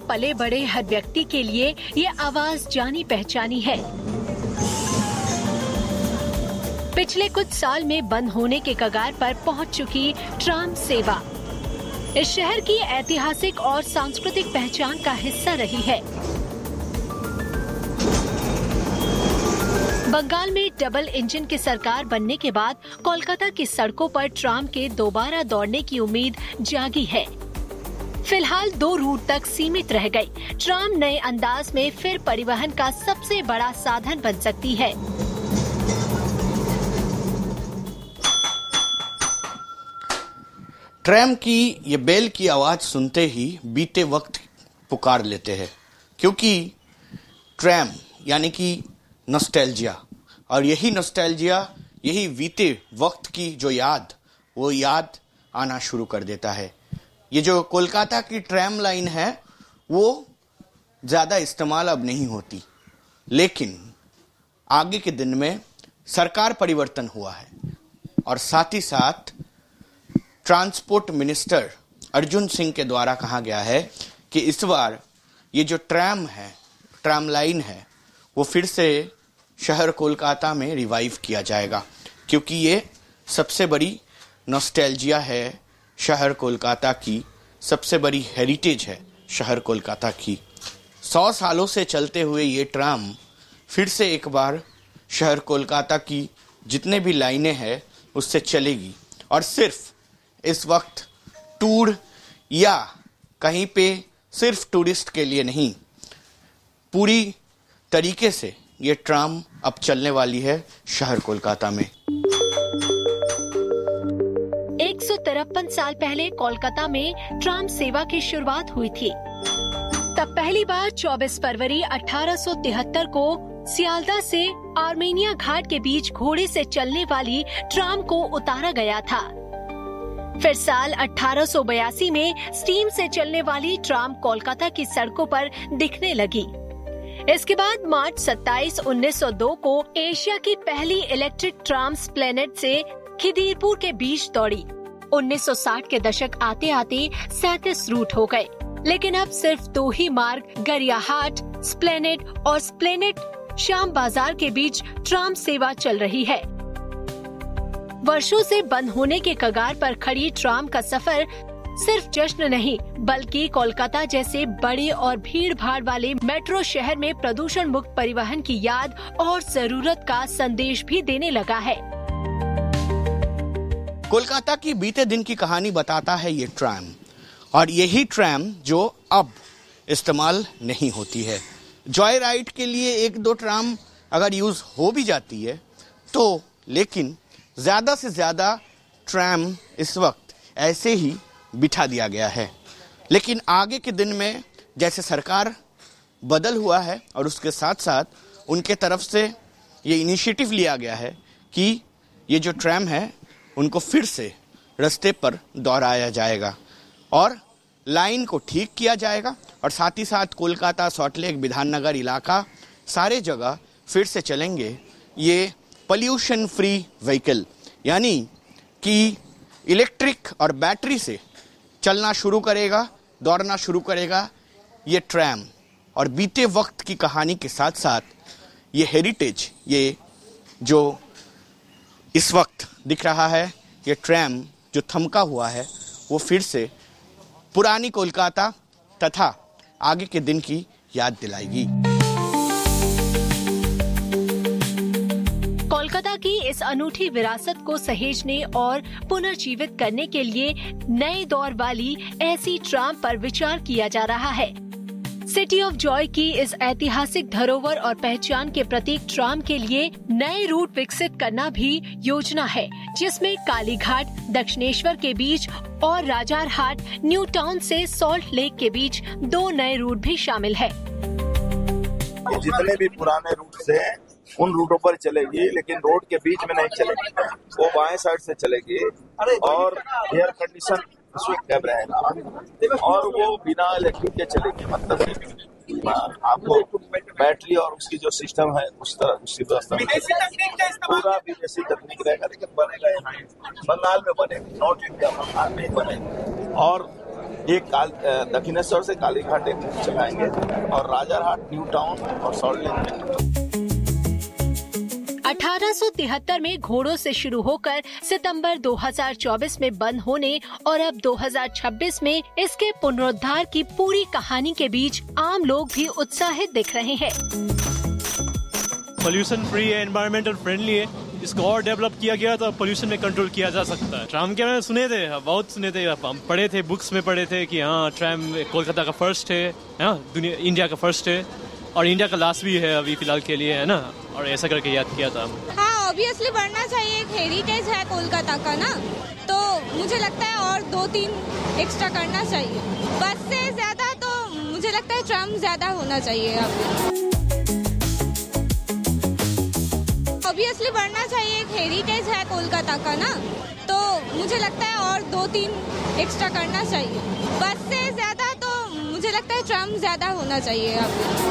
पले बड़े हर व्यक्ति के लिए ये आवाज जानी पहचानी है। पिछले कुछ साल में बंद होने के कगार पर पहुंच चुकी ट्राम सेवा इस शहर की ऐतिहासिक और सांस्कृतिक पहचान का हिस्सा रही है। बंगाल में डबल इंजन की सरकार बनने के बाद कोलकाता की सड़कों पर ट्राम के दोबारा दौड़ने की उम्मीद जागी है। फिलहाल 2 रूट तक सीमित रह गई। ट्राम नए अंदाज में फिर परिवहन का सबसे बड़ा साधन बन सकती है। ट्रैम की ये बेल की आवाज सुनते ही बीते वक्त पुकार लेते हैं, क्योंकि ट्रैम यानी कि नॉस्टैल्जिया, और यही नॉस्टैल्जिया, यही बीते वक्त की जो याद, वो याद आना शुरू कर देता है। ये जो कोलकाता की ट्रैम लाइन है वो ज़्यादा इस्तेमाल अब नहीं होती, लेकिन आगे के दिन में सरकार परिवर्तन हुआ है और साथ ही साथ ट्रांसपोर्ट मिनिस्टर अर्जुन सिंह के द्वारा कहा गया है कि इस बार ये जो ट्रैम लाइन है वो फिर से शहर कोलकाता में रिवाइव किया जाएगा, क्योंकि ये सबसे बड़ी नॉस्टैल्जिया है शहर कोलकाता की, सबसे बड़ी हेरिटेज है शहर कोलकाता की। 100 सालों से चलते हुए ये ट्राम फिर से एक बार शहर कोलकाता की जितने भी लाइनें हैं उससे चलेगी, और सिर्फ इस वक्त टूर या कहीं पे सिर्फ टूरिस्ट के लिए नहीं, पूरी तरीके से ये ट्राम अब चलने वाली है शहर कोलकाता में। 153 साल पहले कोलकाता में ट्राम सेवा की शुरुआत हुई थी। तब पहली बार 24 फरवरी 1873 को सियालदा से आर्मेनिया घाट के बीच घोड़े से चलने वाली ट्राम को उतारा गया था। फिर साल 1882 में स्टीम से चलने वाली ट्राम कोलकाता की सड़कों पर दिखने लगी। इसके बाद मार्च 27, 1902 को एशिया की पहली इलेक्ट्रिक ट्राम स्प्लेनेड से खिदीरपुर के बीच दौड़ी। 1960 के दशक आते आते 37 रूट हो गए, लेकिन अब सिर्फ 2 ही मार्ग गरियाहाट, स्प्लेनेड और स्प्लेनेड श्याम बाजार के बीच ट्राम सेवा चल रही है। वर्षों से बंद होने के कगार पर खड़ी ट्राम का सफर सिर्फ जश्न नहीं, बल्कि कोलकाता जैसे बड़े और भीड़ भाड़ वाले मेट्रो शहर में प्रदूषण मुक्त परिवहन की याद और जरूरत का संदेश भी देने लगा है। कोलकाता की बीते दिन की कहानी बताता है ये ट्राम, और यही ट्राम जो अब इस्तेमाल नहीं होती है। जॉय राइड के लिए 1-2 ट्राम अगर यूज हो भी जाती है तो, लेकिन ज्यादा से ज्यादा ट्राम इस वक्त ऐसे ही बिठा दिया गया है। लेकिन आगे के दिन में जैसे सरकार बदल हुआ है और उसके साथ साथ उनके तरफ से ये इनिशिएटिव लिया गया है कि ये जो ट्राम है उनको फिर से रास्ते पर दोहराया जाएगा और लाइन को ठीक किया जाएगा, और साथ ही साथ कोलकाता, सॉल्टलेक, बिधाननगर इलाका सारे जगह फिर से चलेंगे ये पॉल्यूशन फ्री व्हीकल, यानी कि इलेक्ट्रिक और बैटरी से चलना शुरू करेगा, दौड़ना शुरू करेगा ये ट्रैम। और बीते वक्त की कहानी के साथ साथ ये हेरिटेज, ये जो इस वक्त दिख रहा है, ये ट्रैम जो थमका हुआ है, वो फिर से पुरानी कोलकाता तथा आगे के दिन की याद दिलाएगी। कोलकाता की इस अनूठी विरासत को सहेजने और पुनर्जीवित करने के लिए नए दौर वाली ऐसी ट्राम पर विचार किया जा रहा है। सिटी ऑफ जॉय की इस ऐतिहासिक धरोहर और पहचान के प्रतीक ट्राम के लिए नए रूट विकसित करना भी योजना है, जिसमें कालीघाट, दक्षिणेश्वर के बीच और राजारहाट, न्यू टाउन से सॉल्ट लेक के बीच 2 नए रूट भी शामिल है। जितने भी पुराने रूट से उन रूटों पर चलेगी, लेकिन रोड के बीच में नहीं चलेगी, वो बाएं साइड से चलेगी और एयर कंडीशन कैब रहेगा और वो बिना इलेक्ट्रिक के चलेगी। मतलब आपको बैटरी और उसकी जो सिस्टम है उस तरह उसी व्यवस्था पूरा विदेशी तकनीक रहेगा, लेकिन बनेगा यहाँ बंगाल में बनेगा, नॉर्थ इंडिया बंगाल में बनेगा। और एक दक्षिणेश्वर से कालीघाट एक चलाएंगे और राजारहाट, न्यू टाउन और सॉल्ट लेक में। 1873 में घोड़ों से शुरू होकर सितंबर 2024 में बंद होने और अब 2026 में इसके पुनरुद्धार की पूरी कहानी के बीच आम लोग भी उत्साहित दिख रहे हैं। पोल्यूशन फ्री है, एनवायरमेंटल फ्रेंडली है, इसको और डेवलप किया गया तो पोल्यूशन में कंट्रोल किया जा सकता है। ट्राम के मैंने सुने थे, बहुत सुने थे, हम पढ़े थे, बुक्स में पढ़े थे कि हाँ ट्राम कोलकाता का फर्स्ट है, दुनिया इंडिया का फर्स्ट है और इंडिया का लास्ट भी है अभी फिलहाल के लिए, है ना, और ऐसा करके याद किया था। हाँ, ऑब्वियसली बढ़ना चाहिए, एक हेरिटेज है कोलकाता का ना, तो मुझे लगता है और 2-3 एक्स्ट्रा करना चाहिए। बस से ज्यादा तो मुझे लगता है ट्राम ज्यादा होना चाहिए यहाँ पे। ऑब्वियसली बढ़ना चाहिए, एक हेरिटेज है कोलकाता का ना, तो मुझे लगता है और 2-3 एक्स्ट्रा करना चाहिए। बस से ज्यादा तो मुझे लगता है ट्राम ज्यादा होना चाहिए यहाँ पे।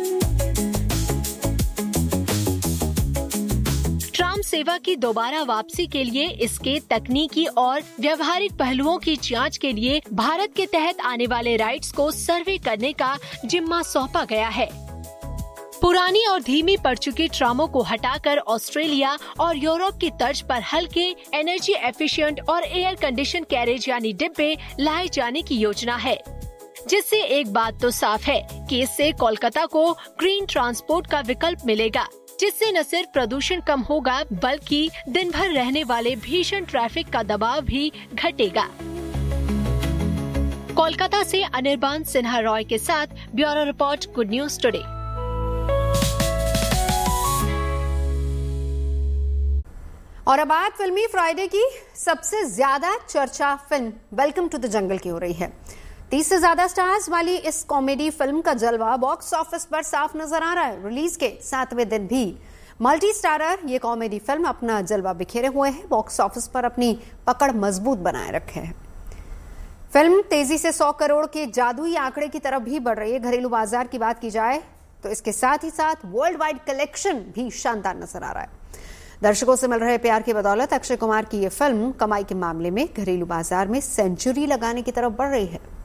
ट्राम सेवा की दोबारा वापसी के लिए इसके तकनीकी और व्यवहारिक पहलुओं की जांच के लिए भारत के तहत आने वाले राइड्स को सर्वे करने का जिम्मा सौंपा गया है। पुरानी और धीमी पड़ चुकी ट्रामों को हटाकर ऑस्ट्रेलिया और यूरोप की तर्ज पर हल्के, एनर्जी एफिशिएंट और एयर कंडीशन कैरेज यानी डिब्बे लाए जाने की योजना है, जिससे एक बात तो साफ है कि इससे कोलकाता को ग्रीन ट्रांसपोर्ट का विकल्प मिलेगा, जिससे न सिर्फ प्रदूषण कम होगा बल्कि दिन भर रहने वाले भीषण ट्रैफिक का दबाव भी घटेगा। कोलकाता से अनिर्बान सिन्हा रॉय के साथ bureau report, good news today. और अब बात फिल्मी फ्राइडे की सबसे ज्यादा चर्चा film welcome to the jungle की हो रही है। 30 से ज्यादा स्टार्स वाली इस कॉमेडी फिल्म का जलवा बॉक्स ऑफिस पर साफ नजर आ रहा है। रिलीज के 7वें दिन भी मल्टी स्टारर ये कॉमेडी फिल्म अपना जलवा बिखेरे हुए है, बॉक्स ऑफिस पर अपनी पकड़ मजबूत बनाए रखे है। फिल्म तेजी से 100 करोड़ के जादुई आंकड़े की तरफ भी बढ़ रही है। घरेलू बाजार की बात की जाए तो इसके साथ ही साथ वर्ल्ड वाइड कलेक्शन भी शानदार नजर आ रहा है। दर्शकों से मिल रहे प्यार की बदौलत अक्षय कुमार की ये फिल्म कमाई के मामले में घरेलू बाजार में सेंचुरी लगाने की तरफ बढ़ रही है।